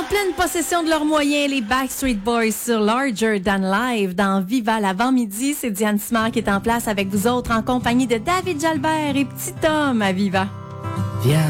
pleine possession de leurs moyens, les Backstreet Boys sur Larger Than Life dans Viva l'avant-midi. C'est Diane Simard qui est en place avec vous autres en compagnie de David Jalbert et Petit Tom à Viva. Viens.